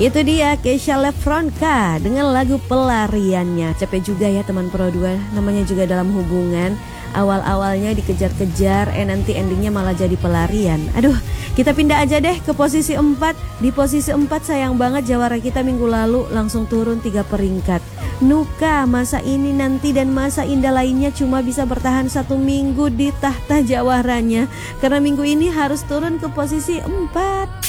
Itu dia Kesha Lefronka dengan lagu Pelariannya. Capek juga ya teman Pro 2, namanya juga dalam hubungan. Awal-awalnya dikejar-kejar, nanti endingnya malah jadi pelarian. Aduh, kita pindah aja deh ke posisi 4. Di posisi 4 sayang banget jawara kita minggu lalu langsung turun 3 peringkat. Nuka, Masa Ini Nanti dan Masa Indah lainnya cuma bisa bertahan 1 minggu di tahta jawaranya. Karena minggu ini harus turun ke posisi 4.